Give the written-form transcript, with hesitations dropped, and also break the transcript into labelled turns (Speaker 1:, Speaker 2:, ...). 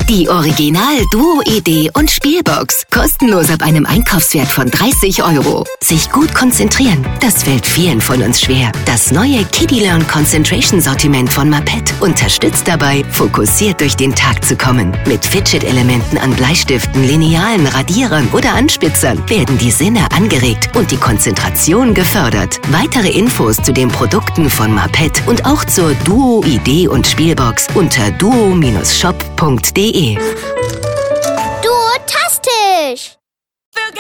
Speaker 1: Die Original Duo-ID und Spielbox. Kostenlos ab einem Einkaufswert von 30 €. Sich gut konzentrieren, das fällt vielen von uns schwer. Das neue Kiddie Learn Concentration Sortiment von Maped unterstützt dabei, fokussiert durch den Tag zu kommen. Mit Fidget-Elementen an Bleistiften, Linealen, Radierern oder Anspitzern werden die Sinne angeregt und die Konzentration gefördert. Weitere Infos zu den Produkten von Maped und auch zur Duo-ID und Spielbox unter duo-shop.de.
Speaker 2: Duotastisch!